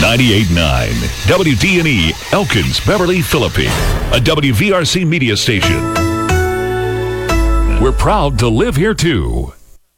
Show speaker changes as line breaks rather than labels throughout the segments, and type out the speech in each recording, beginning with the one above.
98.9 WDNE Elkins, Beverly, Philippine, a WVRC media station. We're proud to live here too.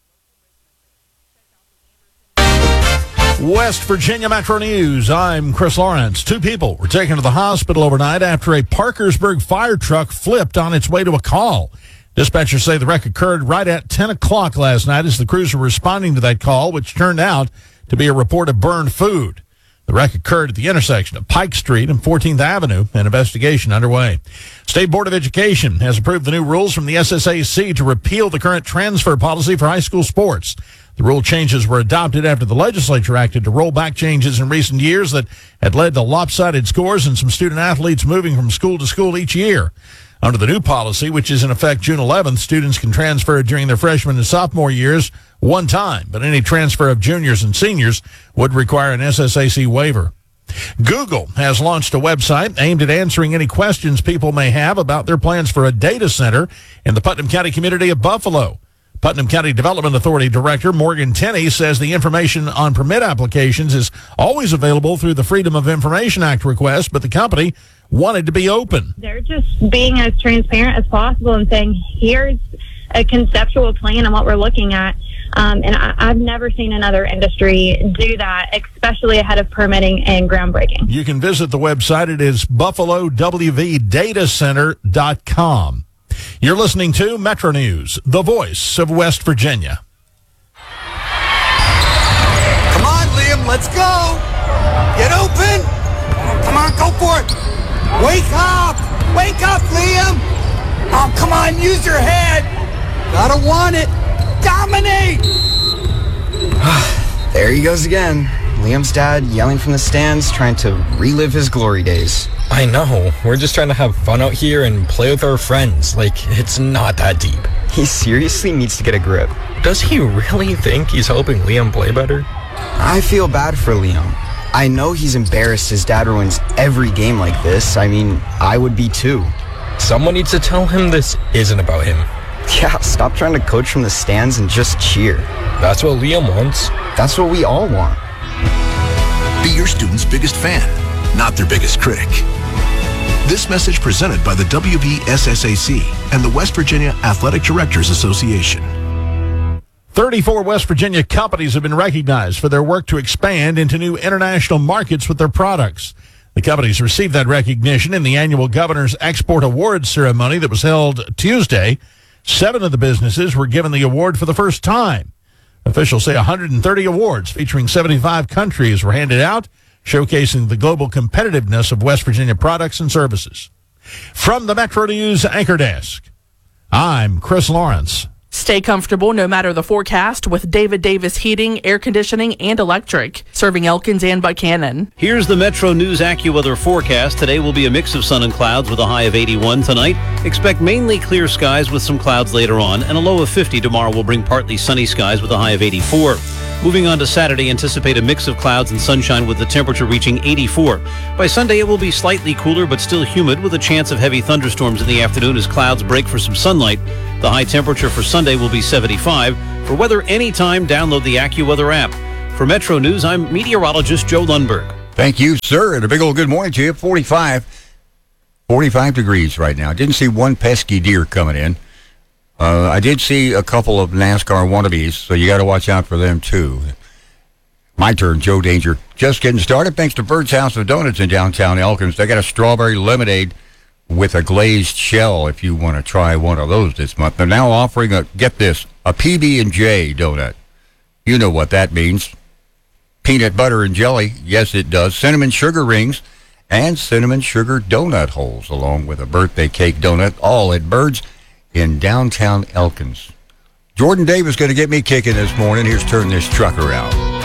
West Virginia Metro News. I'm Chris Lawrence. 2 people were taken to the hospital overnight after a Parkersburg fire truck flipped on its way to a call. Dispatchers say the wreck occurred right at 10 o'clock last night as the crews were responding to that call, which turned out to be a report of burned food. The wreck occurred at the intersection of Pike Street and 14th Avenue. An investigation underway. State Board of Education has approved the new rules from the SSAC to repeal the current transfer policy for high school sports. The rule changes were adopted after the legislature acted to roll back changes in recent years that had led to lopsided scores and some student athletes moving from school to school each year. Under the new policy, which is in effect June 11th, students can transfer during their freshman and sophomore years one time, but any transfer of juniors and seniors would require an SSAC waiver. Google has launched a website aimed at answering any questions people may have about their plans for a data center in the Putnam County community of Buffalo. Putnam County Development Authority Director Morgan Tenney says the information on permit applications is always available through the Freedom of Information Act request, but the company wanted to be open.
They're just being as transparent as possible and saying, here's a conceptual plan on what we're looking at. And I've never seen another industry do that, especially ahead of permitting and groundbreaking.
You can visit the website. It is buffalowvdatacenter.com. You're listening to Metro News, the voice of West Virginia.
Come on, Liam, let's go. Get open. Come on, go for it. Wake up. Wake up, Liam. Oh, come on, use your head. Gotta want it. Dominate.
There he goes again. Liam's dad yelling from the stands, trying to relive his glory days.
I know. We're just trying to have fun out here and play with our friends. Like, it's not that deep.
He seriously needs to get a grip.
Does he really think he's helping Liam play better?
I feel bad for Liam. I know he's embarrassed his dad ruins every game like this. I mean, I would be too.
Someone needs to tell him this isn't about him.
Yeah, stop trying to coach from the stands and just cheer.
That's what Liam wants.
That's what we all want.
Be your student's biggest fan, not their biggest critic. This message presented by the WVSSAC and the West Virginia Athletic Directors Association.
34 West Virginia companies have been recognized for their work to expand into new international markets with their products. The companies received that recognition in the annual Governor's Export Awards ceremony that was held Tuesday. 7 of the businesses were given the award for the first time. Officials say 130 awards featuring 75 countries were handed out, showcasing the global competitiveness of West Virginia products and services. From the Metro News Anchor Desk, I'm Chris Lawrence.
Stay comfortable no matter the forecast with David Davis Heating, Air Conditioning, and Electric, serving Elkins and Buchanan.
Here's the Metro News AccuWeather forecast. Today will be a mix of sun and clouds with a high of 81 tonight. Expect mainly clear skies with some clouds later on, and a low of 50 tomorrow will bring partly sunny skies with a high of 84. Moving on to Saturday, anticipate a mix of clouds and sunshine with the temperature reaching 84. By Sunday, it will be slightly cooler but still humid with a chance of heavy thunderstorms in the afternoon as clouds break for some sunlight. The high temperature for Sunday will be 75. For weather anytime, download the AccuWeather app. For Metro News, I'm meteorologist Joe Lundberg.
Thank you, sir, and a big old good morning to you. 45 degrees right now. Didn't see one pesky deer coming in. I did see a couple of NASCAR wannabes, so you got to watch out for them, too. My turn, Joe Danger. Just getting started. Thanks to Bird's House of Donuts in downtown Elkins. They got a strawberry lemonade with a glazed shell if you want to try one of those this month. They're now offering get this, a PB&J donut. You know what that means. Peanut butter and jelly. Yes, it does. Cinnamon sugar rings and cinnamon sugar donut holes, along with a birthday cake donut, all at Bird's in downtown Elkins. Jordan Davis going to get me kicking this morning. Here's Turn This Truck Around.